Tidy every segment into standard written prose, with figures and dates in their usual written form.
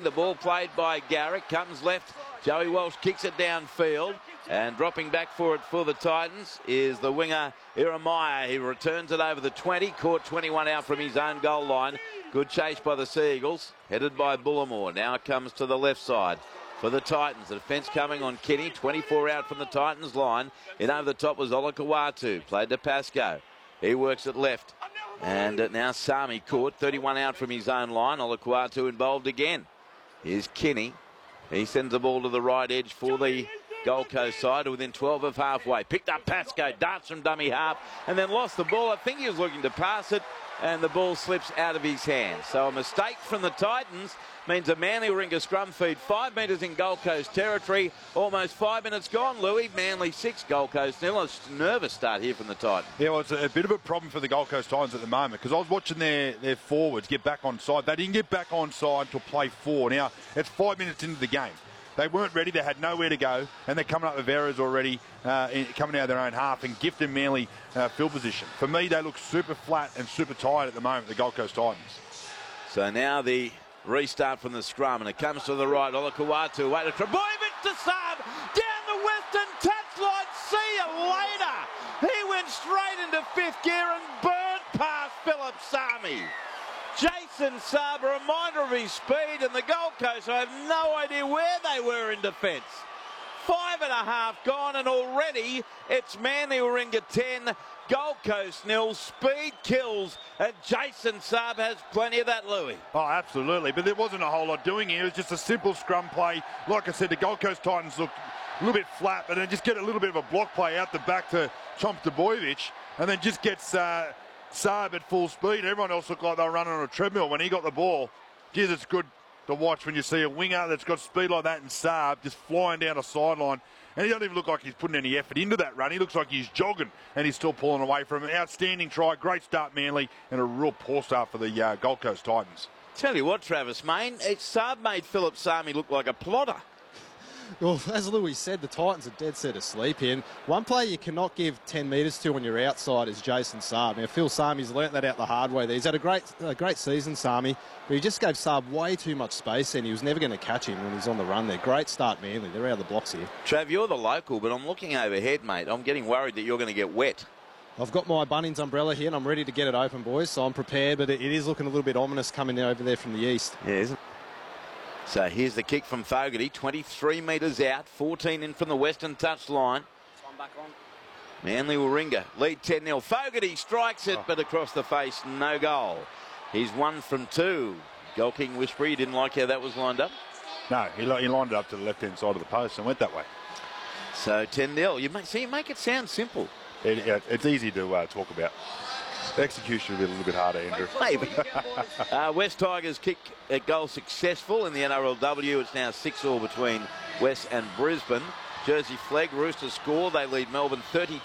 The ball played by Garrick. Comes left. Joey Walsh kicks it downfield. And dropping back for it for the Titans is the winger, Iremaya. He returns it over the 20. Caught 21 out from his own goal line. Good chase by the Sea Eagles. Headed by Bullimore. Now it comes to the left side for the Titans. The defence coming on Kenny. 24 out from the Titans line. In over the top was Olakau'atu. Played to Pascoe. He works it left. And now Sami caught. 31 out from his own line. Olakau'atu involved again. Here's Kenny. He sends the ball to the right edge for the Gold Coast side within 12 of halfway. Picked up Pascoe, darts from dummy half, and then lost the ball. I think he was looking to pass it, and the ball slips out of his hands. So a mistake from the Titans means a Manly Warringah scrum feed 5 metres in Gold Coast territory. Almost 5 minutes gone, Louis. Manly 6, Gold Coast nil. A nervous start here from the Titans. Yeah, well, it's a bit of a problem for the Gold Coast Titans at the moment because I was watching their forwards get back on side. They didn't get back on side until play 4. Now, it's 5 minutes into the game. They weren't ready, they had nowhere to go, and they're coming up with errors already, coming out of their own half and gifting Manly field position. For me, they look super flat and super tired at the moment, the Gold Coast Titans. So now the restart from the scrum, and it comes to the right. Olakau'atu, wait, Trebojevic to Saab, down the western touchline, see you later. He went straight into fifth gear and burnt past Philip Sami. Jason Saab, a reminder of his speed, and the Gold Coast, I have no idea where they were in defence. 5.5 gone, and already it's Manly Warringah 10, Gold Coast nil. Speed kills, and Jason Saab has plenty of that, Louis. Oh, absolutely, but there wasn't a whole lot doing here. It was just a simple scrum play. Like I said, the Gold Coast Titans looked a little bit flat, but then just get a little bit of a block play out the back to Chomp Trbojevic, and then just gets Saab at full speed. Everyone else looked like they were running on a treadmill when he got the ball. Geez, it's good to watch when you see a winger that's got speed like that and Saab just flying down a sideline. And he doesn't even look like he's putting any effort into that run. He looks like he's jogging and he's still pulling away from him. Outstanding try, great start Manly, and a real poor start for the Gold Coast Titans. Tell you what, Travis Main, Saab made Philip Sami look like a plotter. Well, as Louis said, the Titans are dead set asleep here. And one player you cannot give 10 metres to on your outside is Jason Saab. Now, Phil Sami's learnt that out the hard way there. He's had a great season, Sami, but he just gave Saab way too much space and he was never going to catch him when he's on the run there. Great start, Manly. They're out of the blocks here. Trav, you're the local, but I'm looking overhead, mate. I'm getting worried that you're going to get wet. I've got my Bunnings umbrella here and I'm ready to get it open, boys, so I'm prepared, but it is looking a little bit ominous coming over there from the east. Yeah, isn't it? So here's the kick from Fogarty, 23 metres out, 14 in from the western touch line. Time back on. Manly Warringah lead 10-0. Fogarty strikes it, but across the face, no goal. He's 1 from 2. Goal King Whisperer, you didn't like how that was lined up? No, he lined it up to the left-hand side of the post and went that way. So 10-0. You make it sound simple. It's easy to talk about. The execution will be a little bit harder, Andrew. Maybe. West Tigers kick at goal successful in the NRLW. It's now 6-all between West and Brisbane. Jersey flag, Roosters score. They lead Melbourne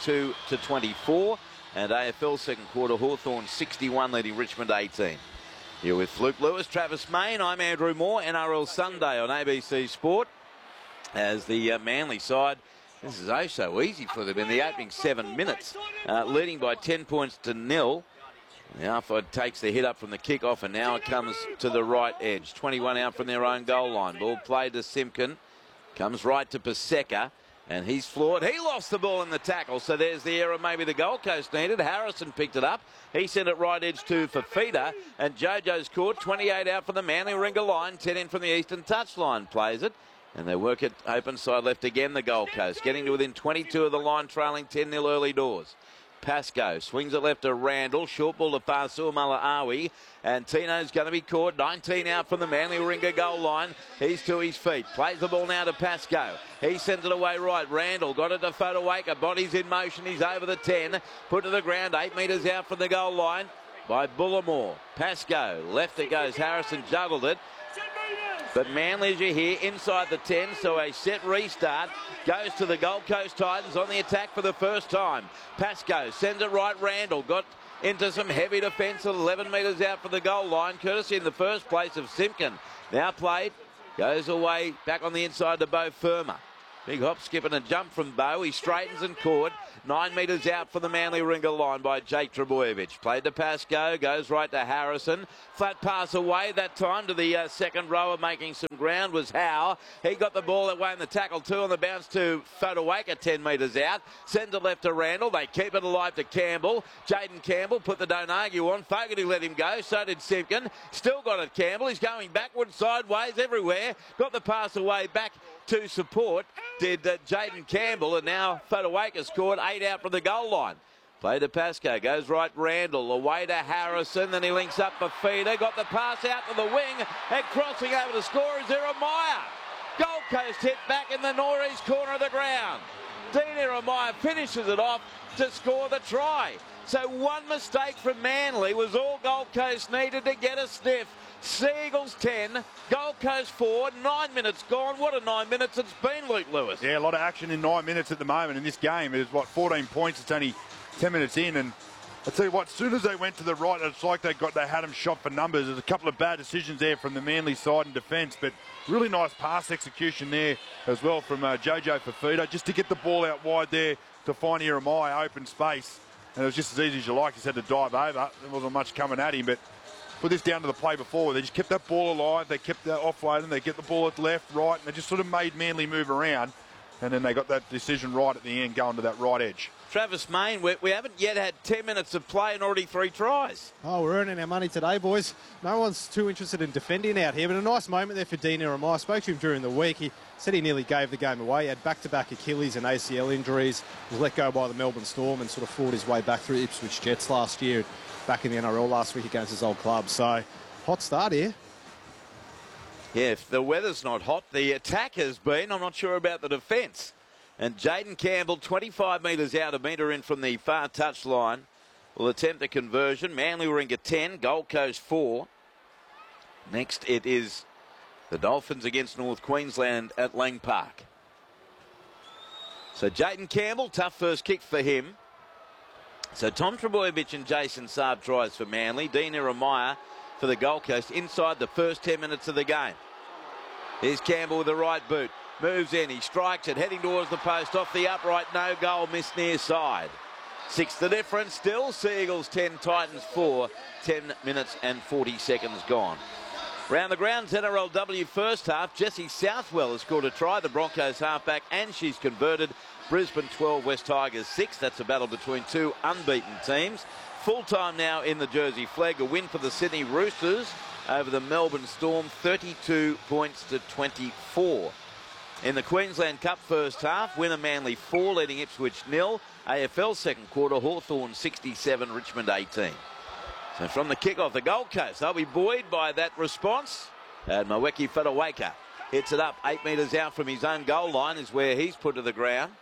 32-24. And AFL second quarter, Hawthorn 61 leading Richmond 18. Here with Luke Lewis, Travis Main. I'm Andrew Moore. NRL Sunday on ABC Sport. As the Manly side, this is oh so easy for them in the opening 7 minutes. Leading by 10 points to 0. Alford takes the hit up from the kick-off, and now it comes to the right edge. 21 out from their own goal line. Ball played to Simpkin. Comes right to Paseka, and he's floored. He lost the ball in the tackle, so there's the error maybe the Gold Coast needed. Harrison picked it up. He sent it right edge to Fafita, and Jojo's caught. 28 out from the Manly Warringah line. 10 in from the eastern touchline. Plays it. And they work it open side left again, the Gold Coast. Getting to within 22 of the line, trailing 10-0 early doors. Pascoe swings it left to Randall. Short ball to Farsur Malaawi. And Tino's going to be caught. 19 out from the Manly Warringah goal line. He's to his feet. Plays the ball now to Pascoe. He sends it away right. Randall got it to Fotuaika. Body's in motion. He's over the 10. Put to the ground. 8 metres out from the goal line by Bullimore. Pascoe. Left it goes. Harrison juggled it. But Manly, as you hear, inside the 10, so a set restart goes to the Gold Coast Titans on the attack for the first time. Pascoe sends it right. Randall got into some heavy defence, 11 metres out for the goal line, courtesy in the first place of Simpkin. Now played, goes away, back on the inside to Beau Firma. Big hop, skip and a jump from Beau. He straightens and caught. 9 metres out from the Manly Ringer line by Jake Trbojevic. Played to Pascoe, goes right to Harrison. Flat pass away that time to the second rower, making some ground was Howe. He got the ball that way in the tackle too on the bounce to Fotuaika 10 metres out. Sends it left to Randall. They keep it alive to Campbell. Jaden Campbell put the don't argue on. Fogarty let him go. So did Simpkin. Still got it Campbell. He's going backwards, sideways, everywhere. Got the pass away back to support. Did Jaden Campbell. And now Fotuaika scored 8 out from the goal line. Play to Pascoe, goes right Randall, away to Harrison, then he links up for Feeder, got the pass out to the wing, and crossing over to score is Jeremiah. Gold Coast hit back in the northeast corner of the ground. Dean Jeremiah finishes it off to score the try. So one mistake from Manly was all Gold Coast needed to get a sniff. Seagulls 10, Gold Coast 4, 9 minutes gone. What a 9 minutes it's been, Luke Lewis. Yeah, a lot of action in 9 minutes at the moment in this game. It's 14 points, it's only 10 minutes in, and I'll tell you what, as soon as they went to the right, it's like they had them shot for numbers. There's a couple of bad decisions there from the Manly side in defence, but really nice pass execution there as well from Jojo Fafita, just to get the ball out wide there to find Jeremiah open space. And it was just as easy as you like. He had to dive over. There wasn't much coming at him, but put this down to the play before. They just kept that ball alive. They kept that offloading. They get the ball at left, right, and they just sort of made Manly move around. And then they got that decision right at the end, going to that right edge. Travis Main, we haven't yet had 10 minutes of play and already 3 tries. Oh, we're earning our money today, boys. No one's too interested in defending out here, but a nice moment there for Dean Jeremiah. I spoke to him during the week. He said he nearly gave the game away. He had back-to-back Achilles and ACL injuries. Was let go by the Melbourne Storm and sort of fought his way back through Ipswich Jets last year, back in the NRL last week against his old club. So, hot start here. Yeah, if the weather's not hot, the attack has been. I'm not sure about the defence. And Jaden Campbell, 25 metres out, a metre in from the far touch line, will attempt a conversion. Manly Ringer 10, Gold Coast 4. Next it is the Dolphins against North Queensland at Lang Park. So Jaden Campbell, tough first kick for him. So Tom Trbojevic and Jason Saab tries for Manly. Dean Jeremiah for the Gold Coast inside the first 10 minutes of the game. Here's Campbell with the right boot. Moves in, he strikes it, heading towards the post, off the upright, no goal, missed near side. 6 the difference still, Seagulls 10, Titans 4, 10 minutes and 40 seconds gone. Round the grounds, NRLW first half, Jessie Southwell has scored a try, the Broncos halfback, and she's converted. Brisbane 12, West Tigers 6, that's a battle between 2 unbeaten teams. Full time now in the Jersey Flag, a win for the Sydney Roosters over the Melbourne Storm, 32 points to 24. In the Queensland Cup first half, winner Manly 4, leading Ipswich 0. AFL second quarter, Hawthorn 67, Richmond 18. So from the kick-off, the Gold Coast, they'll be buoyed by that response. And Mweki Fotuaika hits it up 8 metres out from his own goal line is where he's put to the ground.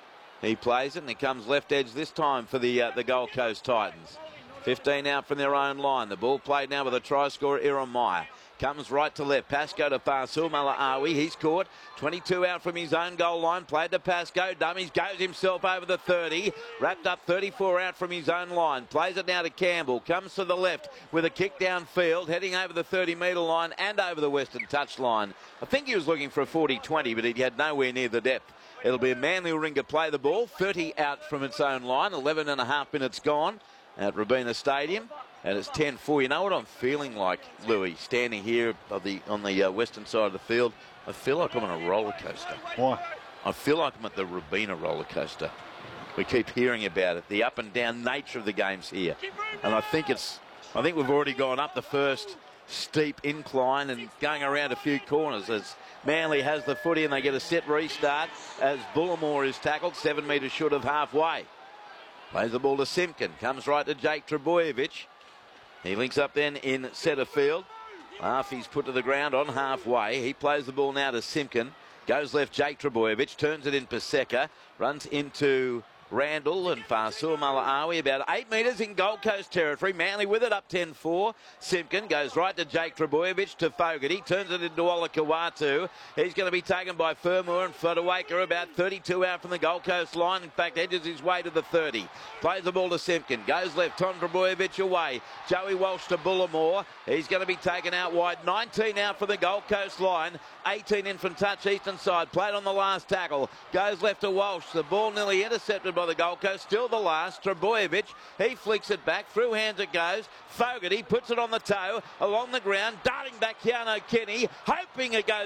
He plays it and he comes left edge this time for the Gold Coast Titans. 15 out from their own line. The ball played now with a try scorer, Jeremiah. Comes right to left. Pascoe to Fasul Malaawi. He's caught. 22 out from his own goal line. Played to Pascoe. Dummies. Goes himself over the 30. Wrapped up 34 out from his own line. Plays it now to Campbell. Comes to the left with a kick downfield. Heading over the 30-metre line and over the western touch line. I think he was looking for a 40-20, but he had nowhere near the depth. It'll be a Manly Ringer play the ball. 30 out from its own line. 11 and a half minutes gone at Robina Stadium. And it's 10-4. You know what I'm feeling like, Louis, standing here on the western side of the field? I feel like I'm on a roller coaster. Why? I feel like I'm at the Robina roller coaster. We keep hearing about it, the up and down nature of the games here. And I think we've already gone up the first steep incline and going around a few corners as Manly has the footy and they get a set restart as Bullimore is tackled 7 metres short of halfway. Plays the ball to Simpkin. Comes right to Jake Trbojevic. He links up then in centre field. He's put to the ground on halfway. He plays the ball now to Simpkin. Goes left, Jake Trbojevic. Turns it in Paseka. Runs into Randall and Fasul Malaawi about 8 metres in Gold Coast territory. Manly with it up 10-4. Simpkin goes right to Jake Trbojevic to Fogarty. Turns it into Ola Kawatu. He's going to be taken by Fermor and Fotuaika about 32 out from the Gold Coast line. In fact, edges his way to the 30. Plays the ball to Simpkin. Goes left. Tom Trbojevic away. Joey Walsh to Bullimore. He's going to be taken out wide. 19 out for the Gold Coast line. 18 in from touch eastern side. Played on the last tackle. Goes left to Walsh. The ball nearly intercepted by the Gold Coast. Still the last. Trebojevic, he flicks it back. Through hands it goes. Fogarty puts it on the toe. Along the ground. Darting back Keanu Kenny. Hoping it goes